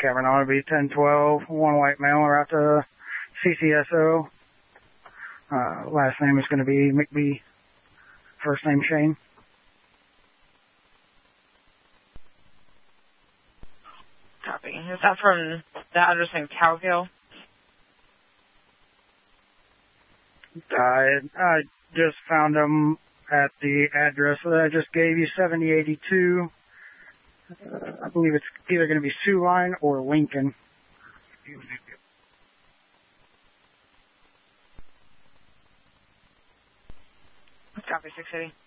Kavanaugh would be 1012, one white male, out to CCSO. Last name is going to be McBee. First name Shane. Copy. Is that from the address in Cowgill? I just found him at the address that I just gave you, 7082. I believe it's either going to be Sioux Line or Lincoln. Copy, 680.